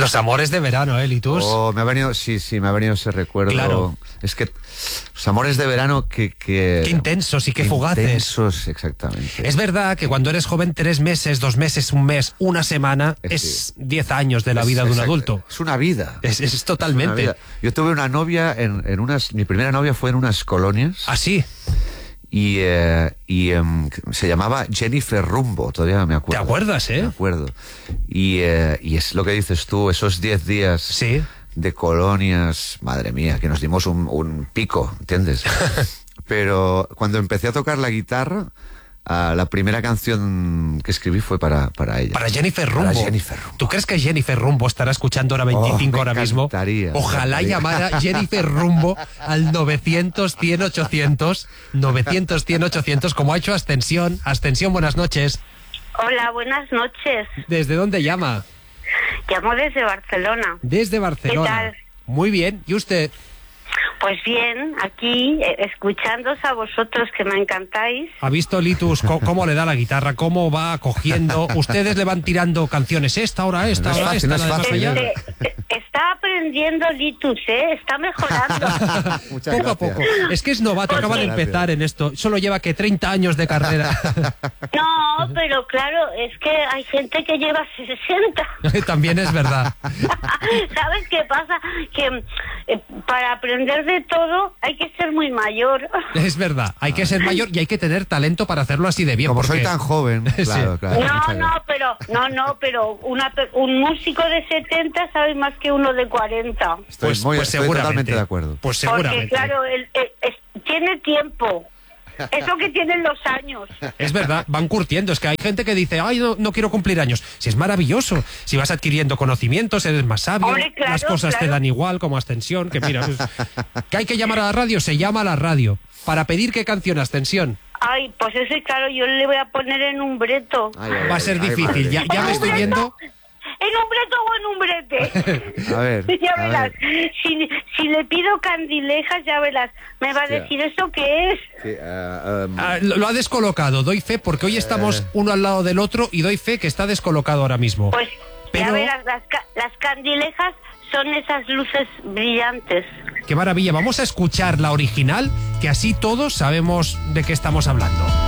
Los amores de verano, Litus. Oh, me ha venido, sí, me ha venido ese recuerdo. Claro. Es que los amores de verano Qué intensos y qué fugaces. Intensos, exactamente. Es verdad que cuando eres joven, 3 meses, 2 meses, un mes, una semana, es 10 años de la vida de un adulto. Es una vida. Es totalmente. Es una vida. Yo tuve una novia mi primera novia fue en unas colonias. ¿Ah, sí? Y se llamaba Jennifer Rumbo, todavía me acuerdo. ¿Te acuerdas, Me acuerdo. Y es lo que dices tú, esos 10 días sí. de colonias, madre mía, que nos dimos un pico, ¿entiendes? Pero cuando empecé a tocar la guitarra, la primera canción que escribí fue para ella. Para Jennifer Rumbo. Para Jennifer Rumbo. ¿Tú crees que Jennifer Rumbo estará escuchando hora 25 ahora mismo? Ojalá llamara Jennifer Rumbo al 900-100-800, 900-100-800, como ha hecho Ascensión. Ascensión, buenas noches. Hola, buenas noches. ¿Desde dónde llama? Llamo desde Barcelona. Desde Barcelona. ¿Qué tal? Muy bien. ¿Y usted? Pues bien, aquí escuchándoos a vosotros, que me encantáis. ¿Ha visto, Litus, cómo le da la guitarra? ¿Cómo va cogiendo? ¿Ustedes le van tirando canciones? Esta, hora esta, No es hora fácil, esta, no es la de más fácil. allá? Está aprendiendo Litus, está mejorando. Muchas Poco a gracias. poco. Es que es novato, acaba de Gracias. empezar en esto. Solo lleva que 30 años de carrera. No, pero claro, es que hay gente que lleva 60. También es verdad. ¿Sabes qué pasa? Que para aprender de todo hay que ser muy mayor. Es verdad. Hay que ser mayor y hay que tener talento para hacerlo así de bien. Como porque... soy tan joven, claro, Sí. claro. pero un músico de 70 sabe más que uno de 40. Estoy Pues seguramente. totalmente de acuerdo. Pues Porque seguramente. claro, tiene tiempo. Es lo que tienen los años. Es verdad, van curtiendo. Es que hay gente que dice, ay, no quiero cumplir años. Si es maravilloso. Si vas adquiriendo conocimientos, eres más sabio. Hombre, claro, las cosas te claro. dan igual, como Ascensión. Que mira, pues, que hay que llamar a la radio, se llama a la radio. Para pedir qué canción, Ascensión. Ay, pues eso, claro, yo le voy a poner en un breto. Ay, ay, Va a ay, ser ay, difícil. madre. Ya me estoy viendo. ¿En un breto o en un brete? A ver, Ya a verás. ver. Si le pido candilejas, ya verás. Me va a Hostia. decir, ¿eso qué es? Sí, Lo ha descolocado, doy fe, porque hoy estamos uno al lado del otro y doy fe que está descolocado ahora mismo. Pues Pero- ya verás, las candilejas son esas luces brillantes. Qué maravilla. Vamos a escuchar la original, que así todos sabemos de qué estamos hablando.